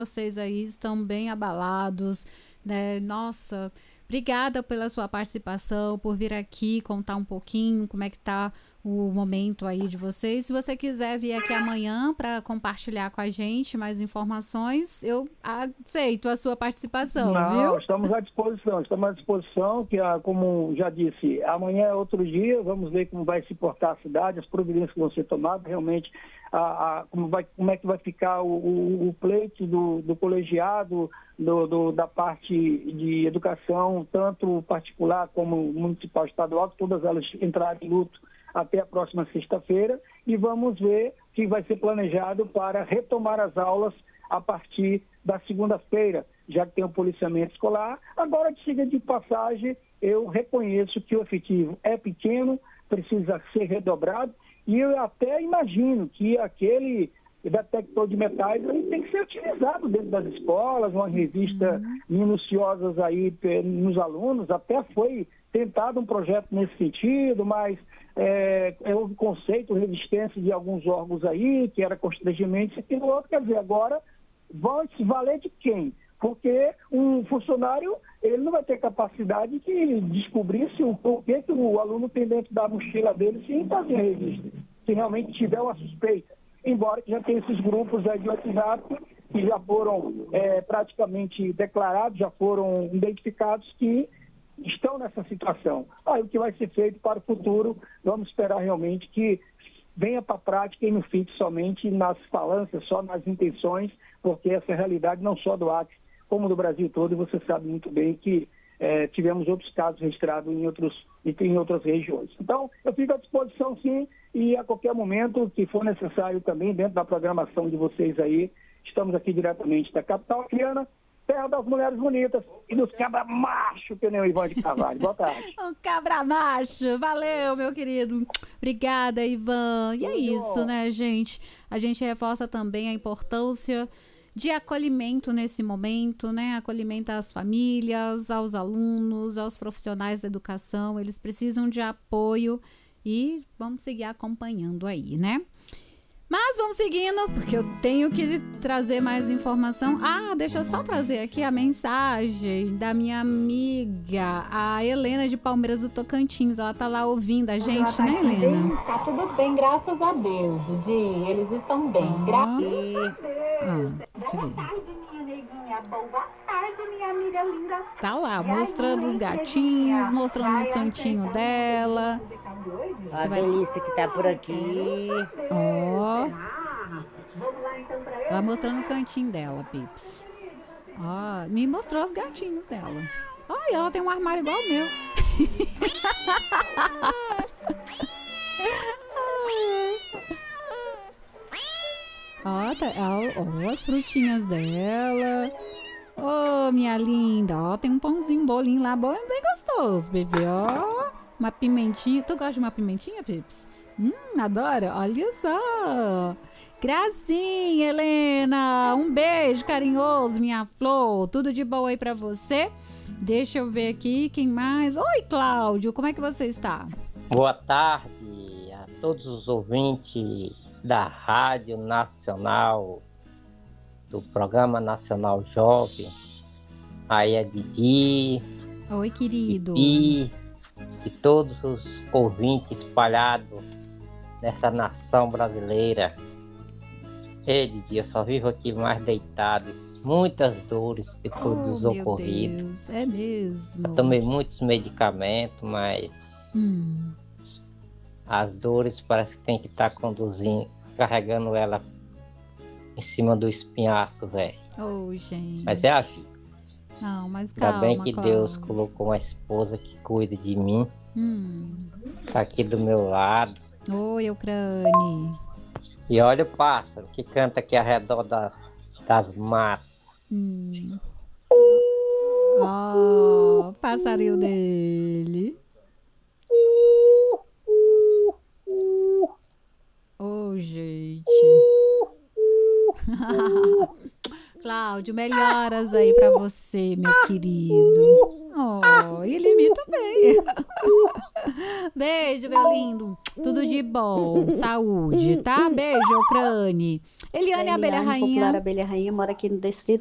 vocês aí estão bem abalados, né? Nossa, obrigada pela sua participação, por vir aqui contar um pouquinho como é que tá o momento aí de vocês. Se você quiser vir aqui amanhã para compartilhar com a gente mais informações, eu aceito a sua participação, viu? Não, estamos à disposição, que como já disse, amanhã é outro dia, vamos ver como vai se portar a cidade, as providências que vão ser tomadas, realmente, como é que vai ficar o pleito do colegiado, da parte de educação, tanto particular como municipal, estadual, que todas elas entrarem em luto até a próxima sexta-feira, e vamos ver o que vai ser planejado para retomar as aulas a partir da segunda-feira, já que tem o policiamento escolar. Agora, de siga de passagem, eu reconheço que o efetivo é pequeno, precisa ser redobrado, e eu até imagino que aquele detector de metais ele tem que ser utilizado dentro das escolas, uma revista minuciosa aí nos alunos, até foi tentado um projeto nesse sentido, mas houve conceito, resistência de alguns órgãos aí, que era constrangimento, isso aqui no outro, quer dizer, agora vão se valer de quem? Porque um funcionário, ele não vai ter capacidade de descobrir o porquê que o aluno tem dentro da mochila dele sem fazer a revista, se realmente tiver uma suspeita. Embora que já tenha esses grupos aí de WhatsApp que já foram praticamente declarados, já foram identificados que estão nessa situação. Aí o que vai ser feito para o futuro, vamos esperar realmente que venha para a prática e não fique somente nas falâncias, só nas intenções, porque essa é a realidade não só do Acre, como do Brasil todo, e você sabe muito bem que tivemos outros casos registrados em outras regiões. Então, eu fico à disposição sim, e a qualquer momento que for necessário também, dentro da programação de vocês aí, estamos aqui diretamente da capital acreana, terra das mulheres bonitas e dos cabra-macho, que nem o Ivan de Carvalho. Boa tarde. Um cabra-macho. Valeu, meu querido. Obrigada, Ivan. E é isso, né, gente? A gente reforça também a importância de acolhimento nesse momento, né? Acolhimento às famílias, aos alunos, aos profissionais da educação. Eles precisam de apoio e vamos seguir acompanhando aí, né? Mas vamos seguindo, porque eu tenho que trazer mais informação. Deixa eu só trazer aqui a mensagem da minha amiga, a Helena de Palmeiras do Tocantins. Ela tá lá ouvindo a gente, né, Helena? Tá tudo bem, graças a Deus, Didi. Eles estão bem. Deixa eu ver. Boa tarde, minha neguinha. Boa tarde, minha amiga linda. Tá lá, mostrando os gatinhos, mostrando o cantinho dela. A delícia que tá por aqui. Ó. Ela mostrando o cantinho dela, Pips. Ó, me mostrou os gatinhos dela. Ai, ela tem um armário igual o meu. Ó, as frutinhas dela. Ô, minha linda. Ó, tem um pãozinho, um bolinho lá, bem gostoso, bebê. Ó, uma pimentinha. Tu gosta de uma pimentinha, Pips? Adora? Olha só. Gracinha, Helena. Um beijo carinhoso, minha flor. Tudo de bom aí pra você. Deixa eu ver aqui quem mais. Oi, Cláudio. Como é que você está? Boa tarde a todos os ouvintes da Rádio Nacional, do Programa Nacional Jovem. Aí a Didi. Oi, querido. Didi, e todos os ouvintes espalhados nessa nação brasileira. Ei, Didi, eu só vivo aqui mais deitado. Muitas dores depois dos ocorridos. Deus, é mesmo. Eu tomei muitos medicamentos, mas as dores parece que tem que estar conduzindo, carregando ela em cima do espinhaço, velho. Oh, gente. Mas é a vida. Não, mas calma, Ainda bem que Cláudio. Deus colocou uma esposa que cuida de mim. Tá aqui do meu lado. Oi, Eucrane. E olha o pássaro que canta aqui ao redor das matas. Ó, passarinho dele. Oh, gente. Cláudio, melhoras aí pra você, meu querido. Oh, ele imita bem. Beijo, meu lindo. Tudo de bom. Saúde, tá? Beijo, Crane. Eliane, Abelha Rainha. Popular Abelha Rainha, mora aqui no distrito